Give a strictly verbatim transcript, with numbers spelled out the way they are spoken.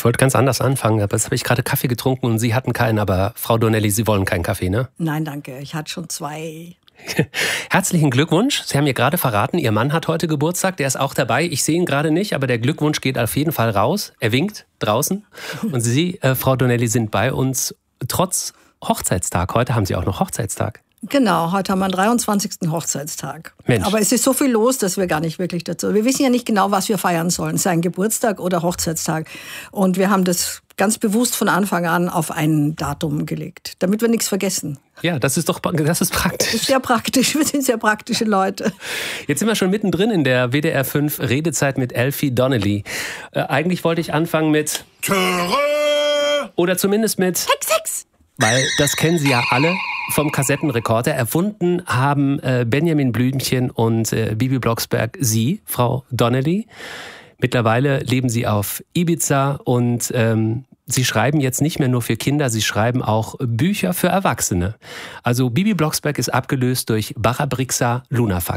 Ich wollte ganz anders anfangen, aber jetzt habe ich gerade Kaffee getrunken und Sie hatten keinen. Aber Frau Donnelly, Sie wollen keinen Kaffee, ne? Nein, danke. Ich hatte schon zwei. Herzlichen Glückwunsch. Sie haben mir gerade verraten, Ihr Mann hat heute Geburtstag. Der ist auch dabei. Ich sehe ihn gerade nicht, aber der Glückwunsch geht auf jeden Fall raus. Er winkt draußen. Und Sie, äh, Frau Donnelly, sind bei uns trotz Hochzeitstag. Heute haben Sie auch noch Hochzeitstag. Genau, heute haben wir den dreiundzwanzigsten Hochzeitstag. Mensch. Aber es ist so viel los, dass wir gar nicht wirklich dazu... Wir wissen ja nicht genau, was wir feiern sollen. Sein Geburtstag oder Hochzeitstag. Und wir haben das ganz bewusst von Anfang an auf ein Datum gelegt, damit wir nichts vergessen. Ja, das ist doch das ist praktisch. Das ist sehr praktisch. Wir sind sehr praktische Leute. Jetzt sind wir schon mittendrin in der W D R fünf Redezeit mit Elfie Donnelly. Äh, eigentlich wollte ich anfangen mit... Töre! Oder zumindest mit... Hex, Hex! Weil das kennen Sie ja alle vom Kassettenrekorder. Erfunden haben äh, Benjamin Blümchen und äh, Bibi Blocksberg Sie, Frau Donnelly. Mittlerweile leben Sie auf Ibiza und ähm, Sie schreiben jetzt nicht mehr nur für Kinder, Sie schreiben auch Bücher für Erwachsene. Also Bibi Blocksberg ist abgelöst durch Barabrixa Lunafax.